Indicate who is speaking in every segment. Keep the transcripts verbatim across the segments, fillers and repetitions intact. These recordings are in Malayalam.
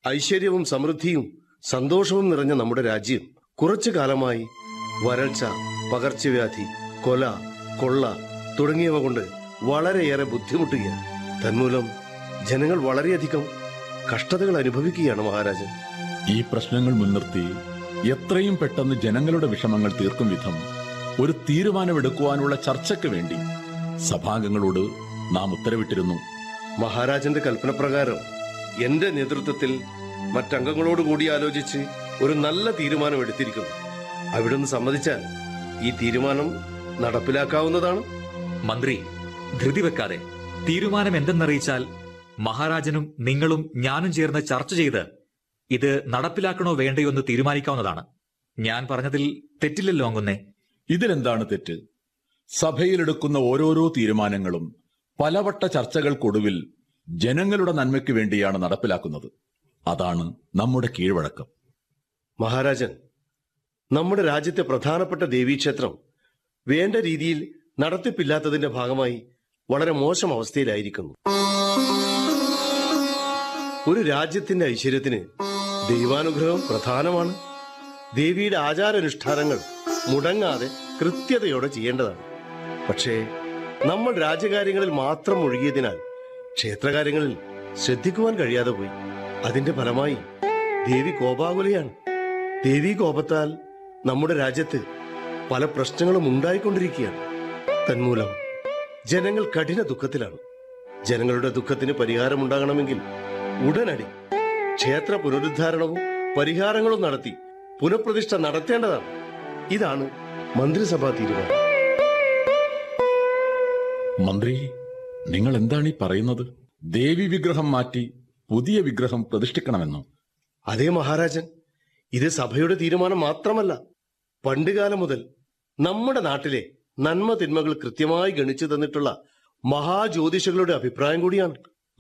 Speaker 1: ഐശ്വര്യവും സമൃദ്ധിയും സന്തോഷവും നിറഞ്ഞ നമ്മുടെ രാജ്യം കുറച്ചു കാലമായി വരൾച്ച, പകർച്ചവ്യാധി, കൊല, കൊള്ള തുടങ്ങിയവ കൊണ്ട് വളരെയേറെ ബുദ്ധിമുട്ടുകയാണ്. തന്മൂലം ജനങ്ങൾ വളരെയധികം കഷ്ടതകൾ അനുഭവിക്കുകയാണ് മഹാരാജൻ.
Speaker 2: ഈ പ്രശ്നങ്ങൾ മുൻനിർത്തി എത്രയും പെട്ടെന്ന് ജനങ്ങളുടെ വിഷമങ്ങൾ തീർക്കും വിധം ഒരു തീരുമാനമെടുക്കുവാനുള്ള ചർച്ചയ്ക്ക് വേണ്ടി സഭാംഗങ്ങളോട് നാം ഉത്തരവിട്ടിരുന്നു.
Speaker 1: മഹാരാജന്റെ കൽപ്പനപ്രകാരം എന്റെ നേതൃത്വത്തിൽ മറ്റംഗങ്ങളോട് കൂടി ആലോചിച്ച് ഒരു നല്ല തീരുമാനം എടുത്തിരിക്കുന്നു. അവിടുന്ന് സമ്മതിച്ചാൽ ഈ തീരുമാനം നടപ്പിലാക്കാവുന്നതാണ്.
Speaker 3: മന്ത്രി, ധൃതി വെക്കാതെ തീരുമാനം എന്തെന്നറിയിച്ചാൽ മഹാരാജനും നിങ്ങളും ഞാനും ചേർന്ന് ചർച്ച ചെയ്ത് ഇത് നടപ്പിലാക്കണോ വേണ്ടയോ എന്ന് തീരുമാനിക്കാവുന്നതാണ്. ഞാൻ പറഞ്ഞതിൽ തെറ്റില്ലല്ലോ അങ്ങുന്നേ?
Speaker 2: ഇതിലെന്താണ് തെറ്റ്? സഭയിലെടുക്കുന്ന ഓരോരോ തീരുമാനങ്ങളും പലവട്ട ചർച്ചകൾക്കൊടുവിൽ ജനങ്ങളുടെ നന്മയ്ക്ക് വേണ്ടിയാണ് നടപ്പിലാക്കുന്നത്. അതാണ് നമ്മുടെ കീഴ്വഴക്കം.
Speaker 1: മഹാരാജൻ, നമ്മുടെ രാജ്യത്തെ പ്രധാനപ്പെട്ട ദേവീക്ഷേത്രം വേണ്ട രീതിയിൽ നടത്തിപ്പില്ലാത്തതിന്റെ ഭാഗമായി വളരെ മോശം അവസ്ഥയിലായിരിക്കുന്നു. ഒരു രാജ്യത്തിന്റെ ഐശ്വര്യത്തിന് ദൈവാനുഗ്രഹം പ്രധാനമാണ്. ദേവിയുടെ ആചാരാനുഷ്ഠാനങ്ങൾ മുടങ്ങാതെ കൃത്യതയോടെ ചെയ്യേണ്ടതാണ്. പക്ഷേ നമ്മൾ രാജ്യകാര്യങ്ങളിൽ മാത്രം ഒഴുകിയതിനാൽ ക്ഷേത്രകാര്യങ്ങളിൽ ശ്രദ്ധിക്കുവാൻ കഴിയാതെ പോയി. അതിന്റെ ഫലമായി ദേവി കോപാകുലയാണ്. ദേവി കോപത്താൽ നമ്മുടെ രാജ്യത്ത് പല പ്രശ്നങ്ങളും ഉണ്ടായിക്കൊണ്ടിരിക്കുകയാണ്. തന്മൂലം ജനങ്ങൾ കഠിന ദുഃഖത്തിലാണ്. ജനങ്ങളുടെ ദുഃഖത്തിന് പരിഹാരമുണ്ടാകണമെങ്കിൽ ഉടനടി ക്ഷേത്ര പുനരുദ്ധാരണവും പരിഹാരങ്ങളും നടത്തി പുനഃപ്രതിഷ്ഠ നടത്തേണ്ടതാണ്. ഇതാണ് മന്ത്രിസഭാ തീരുമാനം.
Speaker 2: മന്ത്രി, നിങ്ങൾ എന്താണ് ഈ പറയുന്നത്? ദേവി വിഗ്രഹം മാറ്റി പുതിയ വിഗ്രഹം പ്രതിഷ്ഠിക്കണമെന്നോ?
Speaker 1: അതേ മഹാരാജൻ, ഇത് സഭയുടെ തീരുമാനം മാത്രമല്ല, പണ്ടുകാലം മുതൽ നമ്മുടെ നാട്ടിലെ നന്മ തിന്മകൾ കൃത്യമായി ഗണിച്ചു തന്നിട്ടുള്ള മഹാജ്യോതിഷകളുടെ അഭിപ്രായം കൂടിയാണ്.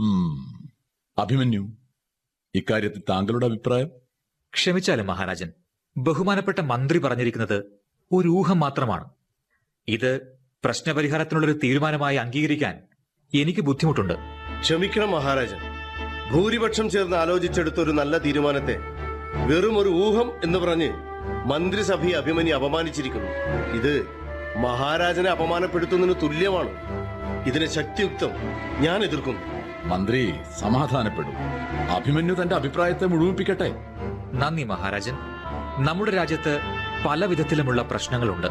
Speaker 2: അഭിമന്യു, ഇക്കാര്യത്തിൽ താങ്കളുടെ അഭിപ്രായം?
Speaker 3: ക്ഷമിച്ചാലും മഹാരാജൻ, ബഹുമാനപ്പെട്ട മന്ത്രി പറഞ്ഞിരിക്കുന്നത് ഒരു ഊഹം മാത്രമാണ്. ഇത് പ്രശ്നപരിഹാരത്തിനുള്ളൊരു തീരുമാനമായി അംഗീകരിക്കാൻ എനിക്ക് ബുദ്ധിമുട്ടുണ്ട്.
Speaker 1: ക്ഷമിക്കണം മഹാരാജൻ, ഭൂരിപക്ഷം ചേർന്ന് ആലോചിച്ചെടുത്ത ഒരു നല്ല തീരുമാനത്തെ വെറും ഒരു ഊഹം എന്ന് പറഞ്ഞ് മന്ത്രിസഭയെ അഭിമന്യു അപമാനിച്ചിരിക്കുന്നു. ഇത് മഹാരാജനെ അപമാനപ്പെടുത്തുന്നതിന് തുല്യമാണ്. ഇതിനെ ശക്തിയുക്തം ഞാൻ എതിർക്കുന്നു.
Speaker 2: മന്ത്രി സമാധാനപ്പെടും. അഭിമന്യു തന്റെ അഭിപ്രായത്തെ മുഴുമിപ്പിക്കട്ടെ.
Speaker 3: നന്ദി മഹാരാജൻ. നമ്മുടെ രാജ്യത്ത് പല വിധത്തിലുമുള്ള പ്രശ്നങ്ങളുണ്ട്.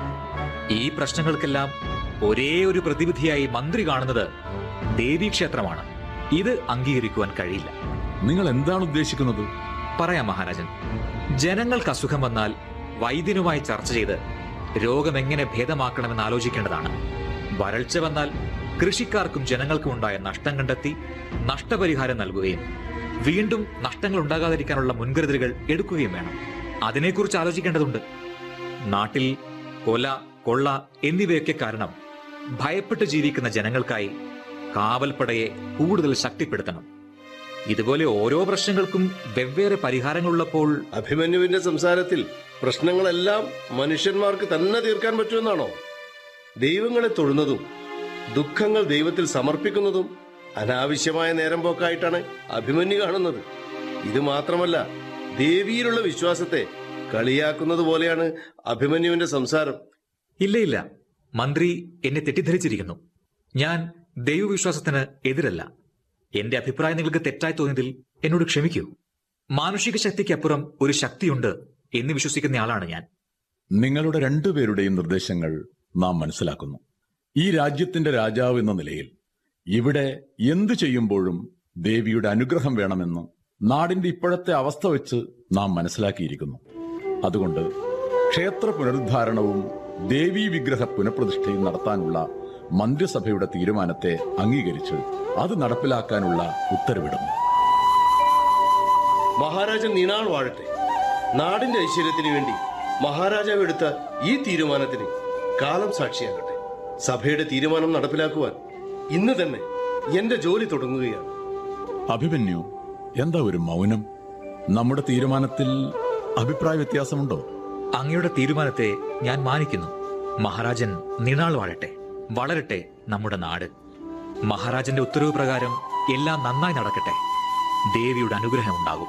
Speaker 3: ഈ പ്രശ്നങ്ങൾക്കെല്ലാം ഒരേ ഒരു പ്രതിവിധിയായി മന്ത്രി കാണുന്നത് ദേവീക്ഷേത്രമാണ്. ഇത് അംഗീകരിക്കുവാൻ കഴിയില്ല.
Speaker 2: നിങ്ങൾ എന്താണ് ഉദ്ദേശിക്കുന്നത്?
Speaker 3: പറയാം മഹാരാജൻ. ജനങ്ങൾക്ക് അസുഖം വന്നാൽ വൈദ്യനുമായി ചർച്ച ചെയ്ത് രോഗം എങ്ങനെ ഭേദമാക്കണമെന്ന് ആലോചിക്കേണ്ടതാണ്. വരൾച്ച വന്നാൽ കൃഷിക്കാർക്കും ജനങ്ങൾക്കും ഉണ്ടായ നഷ്ടം കണ്ടെത്തി നഷ്ടപരിഹാരം നൽകുകയും വീണ്ടും നഷ്ടങ്ങൾ ഉണ്ടാകാതിരിക്കാനുള്ള മുൻകരുതലുകൾ എടുക്കുകയും വേണം. അതിനെക്കുറിച്ച് ആലോചിക്കേണ്ടതുണ്ട്. നാട്ടിൽ കൊല, കൊള്ള എന്നിവയൊക്കെ കാരണം ഭയപ്പെട്ട് ജീവിക്കുന്ന ജനങ്ങൾക്കായി കാവൽപ്പടയെ കൂടുതൽ ശക്തിപ്പെടുത്തണം. ഇതുപോലെ ഓരോ പ്രശ്നങ്ങൾക്കും വെവ്വേറെ പരിഹാരങ്ങളുള്ളപ്പോൾ
Speaker 1: അഭിമന്യുവിന്റെ സംസാരത്തിൽ പ്രശ്നങ്ങളെല്ലാം മനുഷ്യന്മാർക്ക് തന്നെ തീർക്കാൻ പറ്റുമെന്നാണോ? ദൈവങ്ങളെ തൊഴുന്നതും ദുഃഖങ്ങൾ ദൈവത്തിൽ സമർപ്പിക്കുന്നതും അനാവശ്യമായ നേരം പോക്കായിട്ടാണ് അഭിമന്യു കാണുന്നത്. ഇത് മാത്രമല്ല, ദേവിയിലുള്ള വിശ്വാസത്തെ കളിയാക്കുന്നത് പോലെയാണ് അഭിമന്യുവിന്റെ സംസാരം.
Speaker 3: ഇല്ല ഇല്ല, മന്ത്രി എന്നെ തെറ്റിദ്ധരിച്ചിരിക്കുന്നു. ഞാൻ ദൈവവിശ്വാസത്തിന് എതിരല്ല. എന്റെ അഭിപ്രായം നിങ്ങൾക്ക് തെറ്റായി തോന്നിയതിൽ എന്നോട് ക്ഷമിക്കൂ. മാനുഷിക ശക്തിക്കപ്പുറം ഒരു ശക്തിയുണ്ട് എന്ന് വിശ്വസിക്കുന്നയാളാണ് ഞാൻ.
Speaker 2: നിങ്ങളുടെ രണ്ടുപേരുടെയും നിർദ്ദേശങ്ങൾ നാം മനസ്സിലാക്കുന്നു. ഈ രാജ്യത്തിന്റെ രാജാവ് എന്ന നിലയിൽ ഇവിടെ എന്തു ചെയ്യുമ്പോഴും ദേവിയുടെ അനുഗ്രഹം വേണമെന്ന് നാടിന്റെ ഇപ്പോഴത്തെ അവസ്ഥ വെച്ച് നാം മനസ്സിലാക്കിയിരിക്കുന്നു. അതുകൊണ്ട് ക്ഷേത്ര പുനരുദ്ധാരണവും ദേവീ വിഗ്രഹ പുനഃപ്രതിഷ്ഠയും നടത്താനുള്ള മന്ത്രിസഭയുടെ തീരുമാനത്തെ അംഗീകരിച്ച് അത് നടപ്പിലാക്കാനുള്ള ഉത്തരവിടുന്നു.
Speaker 1: മഹാരാജൻ നീണാൾ വാഴട്ടെ. നാടിന്റെ ഐശ്വര്യത്തിന് വേണ്ടി മഹാരാജാവ് എടുത്ത ഈ തീരുമാനത്തിന് കാലം സാക്ഷിയാകട്ടെ. സഭയുടെ തീരുമാനം നടപ്പിലാക്കുവാൻ ഇന്ന് തന്നെ എന്റെ ജോലി തുടങ്ങുകയാണ്.
Speaker 2: അഭിമന്യു, എന്താ ഒരു മൗനം? നമ്മുടെ തീരുമാനത്തിൽ അഭിപ്രായ വ്യത്യാസമുണ്ടോ?
Speaker 3: അങ്ങയുടെ തീരുമാനത്തെ ഞാൻ മാനിക്കുന്നു. മഹാരാജൻ നീണാൾ വാഴട്ടെ. വളരട്ടെ നമ്മുടെ നാട്. മഹാരാജന്റെ ഉത്തരവ് പ്രകാരം എല്ലാം നന്നായി നടക്കട്ടെ. ദേവിയുടെ അനുഗ്രഹം ഉണ്ടാകും.